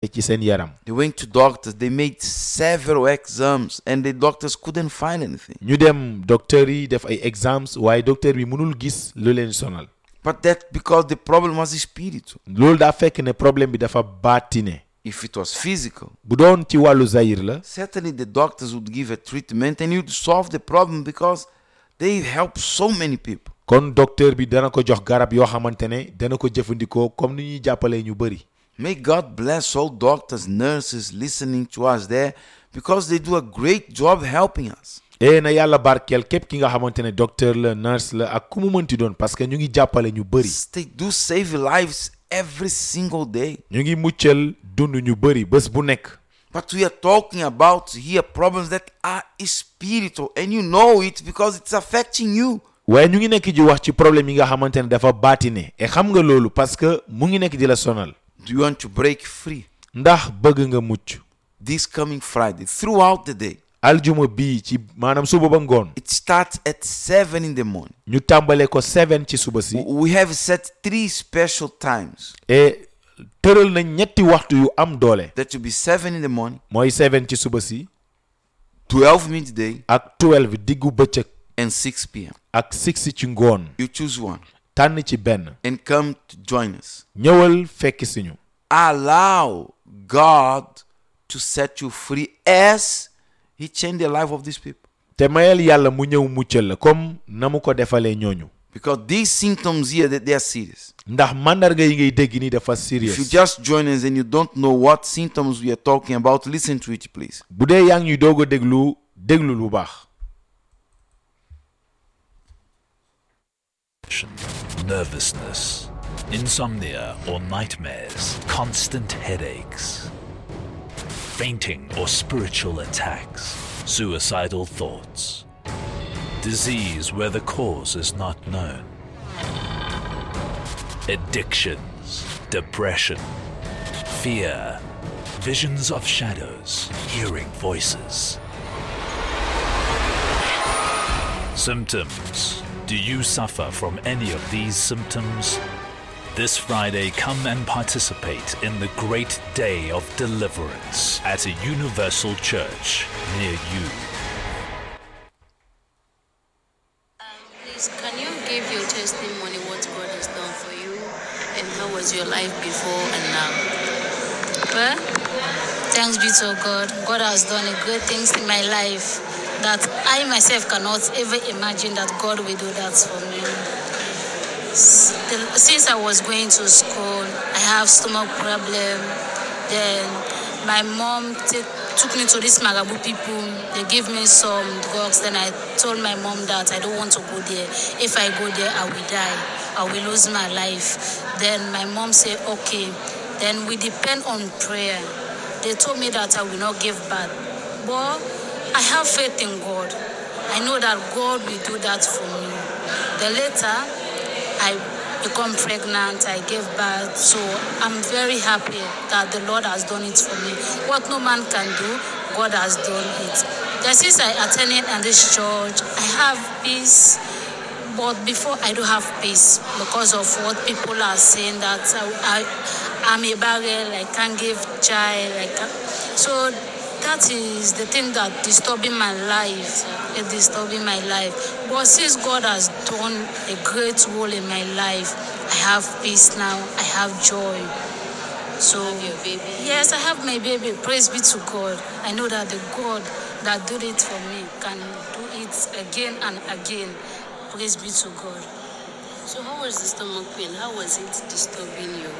ci seen yaram. They went to doctors. They made several exams, and the doctors couldn't find anything. ñu dem docteur yi def ay exams waaye docteur bi mënul gis lu leen sonal. But that's because the problem was spiritual. loolu daa fekk ne problème bi dafa baatine. If it was physical, bu doon ci wàllu zahir la. certainly the doctors would give a treatment and you'd solve the problem because they help so many people. kon docteur bi dana ko jox garab yoo xamante ne dana ko jëfandikoo comme ni ñuy jàppalee ñu bëri. May God bless all doctors, nurses listening to us there because they do a great job helping us. na yàlla barkeel képp ki nga xamante ne docteur la nurse la ak ku mu mënti doon parce que ñu ngi jàppale ñu bëri. They do save lives every single day. ñu ngi muccal dund ñu bëri bés bu nekk. But we are talking about here problems that are spiritual and you know it because it's affecting you. waaye ñu ngi nekk di wax ci problème yi nga xamante ne dafa baatine et xam nga loolu parce que mu ngi nekk di la sonal. Do you want to break free? ndax bëgg nga mucc. This coming Friday, throughout the day. aljuma bii ci maanaam suba ba ngoon. It starts at 7 in the morning. ñu tàmbalee ko 7 ci suba si. We have set 3 special times. et tëral nañ ñetti waxtu yu am doole. That will be 7 in the morning. mooy 7 ci suba si. 12 midday. ak 12 diggu bëccëg. And 6 p.m. ak 6 ci ngoon. You choose one. tànn ci benn. And come to join us. ñëwal fekk si ñu. Allow God to set you free as He changed the life of these people. te mayal yàlla mu ñëw muccal la comme na mu ko defalee ñooñu. Because these symptoms here, they are serious. ndax mandarga yi ngay dégg ni dafa serious. If you just join us and you don't know what symptoms we are talking about, listen to it, please. bu dee yaa ngi ñuy doog a déglu lu baax. Nervousness, insomnia or nightmares, constant headaches, fainting or spiritual attacks, suicidal thoughts, disease where the cause is not known, addictions, depression, fear, visions of shadows, hearing voices. Symptoms. Do you suffer from any of these symptoms? This Friday, come and participate in the great day of deliverance at a universal church near you. Please, can you give your testimony what God has done for you and how was your life before and now? Well, thanks be to God. God has done great things in my life that I myself cannot ever imagine that God will do that for me. Since I was going to school, I have stomach problem. Then my mom took me to these Magabu people. They gave me some drugs. Then I told my mom that I don't want to go there. If I go there, I will die. I will lose my life. Then my mom said, okay. Then we depend on prayer. They told me that I will not give back. But I have faith in God. I know that God will do that for me. Then later, I become pregnant, I gave birth. So I'm very happy that the Lord has done it for me. What no man can do, God has done it. Then since I attended at this church, I have peace. But before I don't have peace because of what people are saying that I'm a barrel, I can't give child. So that is the thing that disturbing my life. It's disturbing my life. But since God has done a great role in my life, I have peace now. I have joy. So your baby? Yes, I have my baby. Praise be to God. I know that the God that did it for me can do it again and again. Praise be to God. So how was the stomach pain? How was it disturbing you?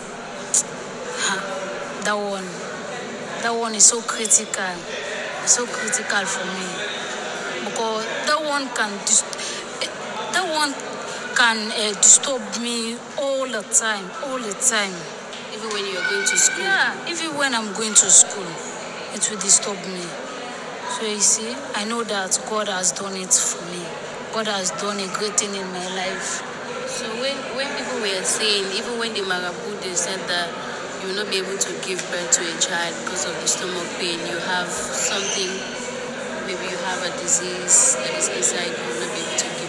That one is so critical. It's so critical for me. Because that one can disturb me all the time. Even when you're going to school? Yeah, even when I'm going to school, it will disturb me. So you see, I know that God has done it for me. God has done a great thing in my life. So when people were saying, even when the Marabu, they said that you will not be able to give birth to a child because of the stomach pain, you have something, maybe you have a disease that is inside, you will not be able to give.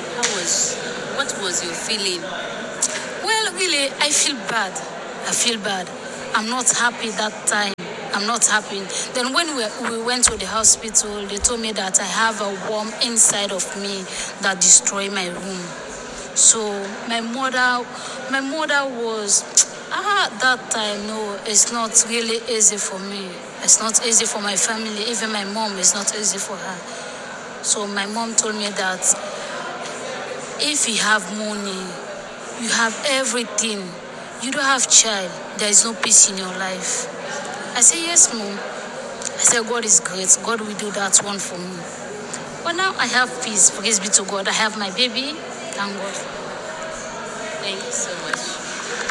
What was your feeling? Well, really, I feel bad. I'm not happy that time. I'm not happy. Then when we went to the hospital, they told me that I have a worm inside of me that destroyed my womb. So my mother was, that time, no, it's not really easy for me. It's not easy for my family. Even my mom, it's not easy for her. So my mom told me that if you have money, you have everything, you don't have child, there is no peace in your life. I said, yes, Mom. I said, God is great. God will do that one for me. But now I have peace. Praise be to God. I have my baby. Thank God. Thank you so much.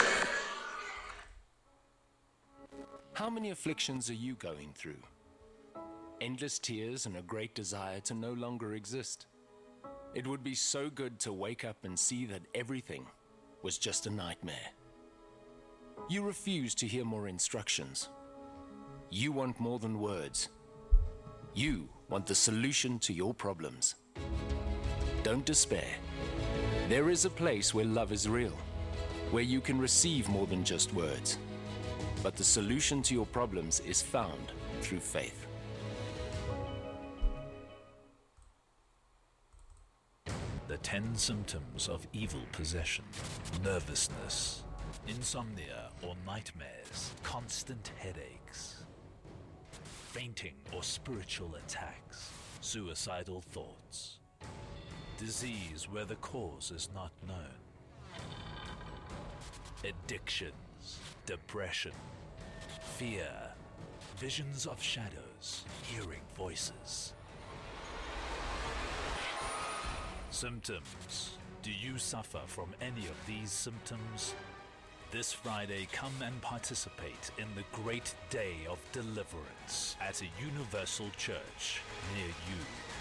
How many afflictions are you going through? Endless tears and a great desire to no longer exist. It would be so good to wake up and see that everything was just a nightmare. You refuse to hear more instructions. You want more than words. You want the solution to your problems. Don't despair. There is a place where love is real, where you can receive more than just words. But the solution to your problems is found through faith. The 10 symptoms of evil possession: nervousness, insomnia or nightmares, constant headaches, fainting or spiritual attacks, suicidal thoughts, disease where the cause is not known, addictions, depression, fear, visions of shadows, hearing voices. Symptoms. Do you suffer from any of these symptoms? This Friday, come and participate in the great day of deliverance at a universal church near you.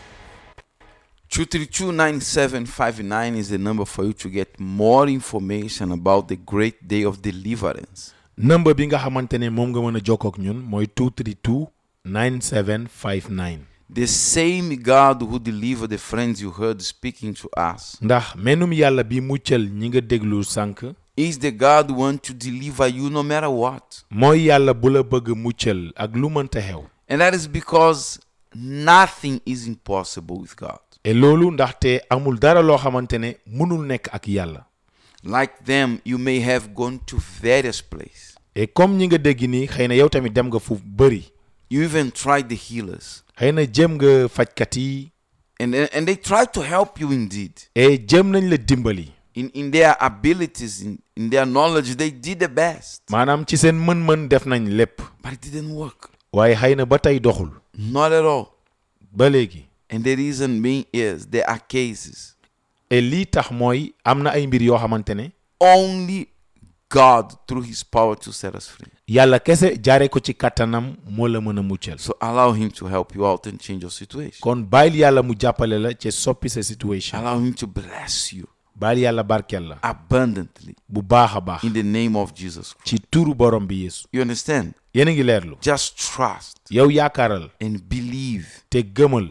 232-9759 is the number for you to get more information about the great day of deliverance. number bi nga xamantene mom nga mëna jokk ak ñun moy 232 9759. The same God who delivered the friends you heard speaking to us ndax menum yàlla bi muccal ñi nga déglu sànk is the God who wants to deliver you no matter what. mooy yàlla bu la bëgg muccal ak lu mënta xew. And that is because nothing is impossible with God. et loolu ndaxte amul dara loo xamantene mënul nekk ak yàlla. Like them, you may have gone to various places. et comme ñi nga dégg nii xëy na yow tamit dem nga fu bëri. You even tried the healers. xëy na jëm nga fajkat yi. And they tried to help you indeed. et jëm nañ la dimbali. In their abilities, in their knowledge, they did the best. maanaam ci seen mën-mën def nañ lépp. But it didn't work. waaye xëy na ba tey doxul. Not at all. ba léegi. And the reason being is there are cases. et lii tax mooy am na ay mbir yoo xamante ne. Only God, through His power, to set us free. yàlla kese jaare ko ci kattanam moo la mën a muccal. So allow Him to help you out and change your situation. kon bàyyil yàlla mu jàppale la ci soppi sa situation. Allow Him to bless you bàyyil yàlla barkeel la. abundantly bu baax a baax. in the name of Jesus Christ. ci turu borom bi Yeesu. You understand? yéen a ngi leerlu. Just trust yow yaakaaral. and believe. te gëmal.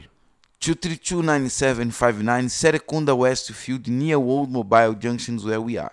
232-9759 Serekunda Westfield near Old Mobile Junctions where we are.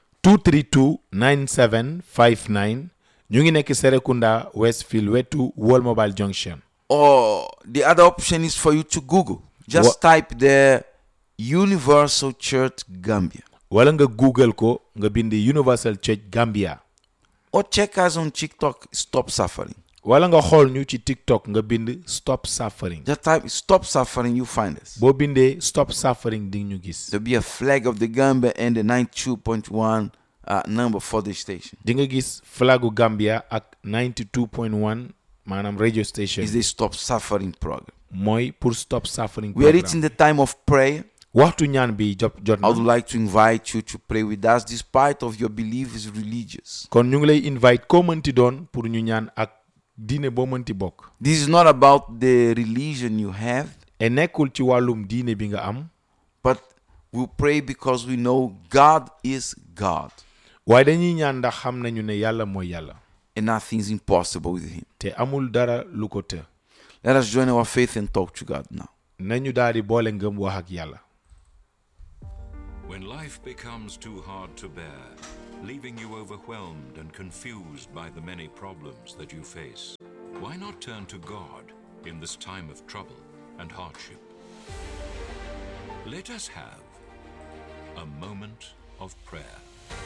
232-9759 ñu ngi nekk Serekunda Westfield wetu World Mobile Junction. Or the other option is for you to Google. Just type there Universal Church Gambia. wala nga Google ko nga bind Universal Church Gambia. Or check us on TikTok, Stop Suffering. wala nga xool ñu ci TikTok nga bind Stop Suffering. Just type Stop Suffering, you find us. boo bindee Stop Suffering di ñu gis. There'll be a flag of the Gambia and the 92.1 number for the station. di nga gis flagu Gambia ak 92.1 maanaam radio station. Is the Stop Suffering program. mooy pour Stop Suffering We are programme. reaching the time of prayer. waxtu ñaan bi jot I would na. like to invite you to pray with us despite of your belief is religious. kon ñu ngi lay invite koo mënti doon pour ñu ñaan ak diine boo mënti bokk. This is not about the religion you have, et nekkul ci wàllum diine bi nga am. but we pray because we know God is God waaye dañuy ñaan ndax xam nañu ne yàlla mooy yàlla. and nothing is impossible with Him. te amul dara lu ko të. Let us join our faith and talk to God now. nañu daal di boole ngëm wax ak yàlla. When life becomes too hard to bear, leaving you overwhelmed and confused by the many problems that you face. Why not turn to God in this time of trouble and hardship? Let us have a moment of prayer.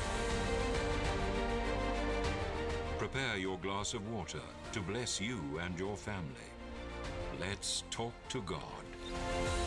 Prepare your glass of water to bless you and your family. Let's talk to God.